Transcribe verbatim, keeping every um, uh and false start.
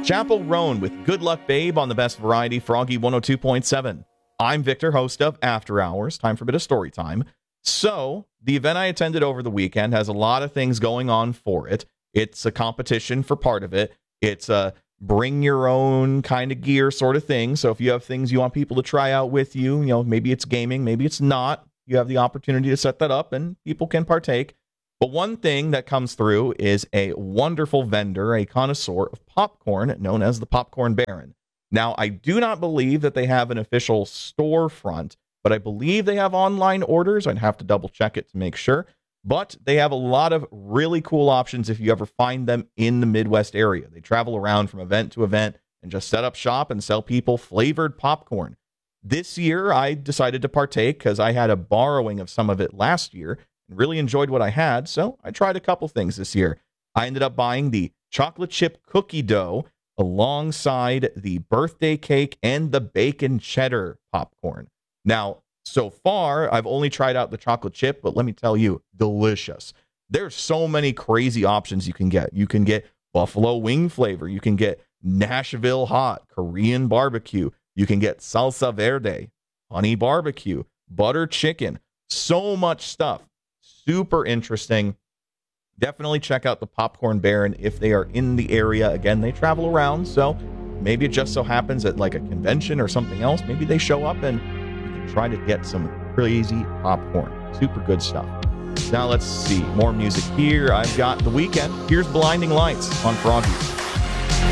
Chappell Roan with Good Luck Babe on the best variety, Froggy one oh two point seven. I'm Victor, host of After Hours. Time for a bit of story time. So, the event I attended over the weekend has a lot of things going on for it. It's a competition for part of it. It's a bring your own kind of gear sort of thing. So if you have things you want people to try out with you, you know, maybe it's gaming, maybe it's not, you have the opportunity to set that up and people can partake. But one thing that comes through is a wonderful vendor, a connoisseur of popcorn known as the Popcorn Baron. Now, I do not believe that they have an official storefront, but I believe they have online orders. I'd have to double check it to make sure. But they have a lot of really cool options if you ever find them in the Midwest area. They travel around from event to event and just set up shop and sell people flavored popcorn. This year, I decided to partake because I had a borrowing of some of it last year and really enjoyed what I had, so I tried a couple things this year. I ended up buying the chocolate chip cookie dough alongside the birthday cake and the bacon cheddar popcorn. Now, so far, I've only tried out the chocolate chip, but let me tell you, delicious. There's so many crazy options you can get. You can get buffalo wing flavor. You can get Nashville hot, Korean barbecue. You can get salsa verde, honey barbecue, butter chicken, so much stuff. Super interesting. Definitely check out the Popcorn Baron if they are in the area. Again, they travel around, so maybe it just so happens at like a convention or something else. Maybe they show up and you can try to get some crazy popcorn. Super good stuff. Now let's see. More music here. I've got The Weeknd. Here's Blinding Lights on Froggy.